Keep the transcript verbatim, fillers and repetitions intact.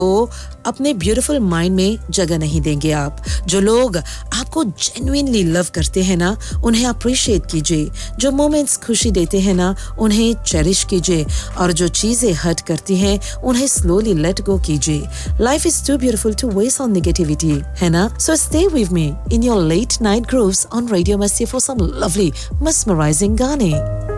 तो अपने beautiful mind में जगह नहीं देंगे आप। जो लोग आपको जेन्युइनली लव करते हैं ना, उन्हें अप्रिशिएट कीजिए। जो मोमेंट्स खुशी देते हैं ना, उन्हें चेरिश कीजिए। और जो चीजें हर्ट करती हैं, उन्हें स्लोली लेट गो कीजिए। Life is to beautiful to waste on negativity, है ना? So stay with me in your let night grooves on radio मस्ती फॉर सम लवली mesmerizing गाने।